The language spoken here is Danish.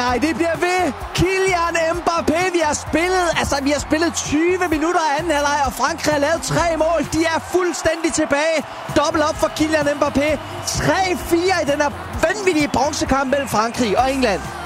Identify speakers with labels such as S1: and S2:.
S1: nej, det bliver ved. Kylian Mbappé, vi har spillet 20 minutter af anden halvleg, og Frankrig har lavet 3 mål. De er fuldstændig tilbage. Dobbelt op for Kylian Mbappé. 3-4 i den her vanvittige bronzekamp mellem Frankrig og England.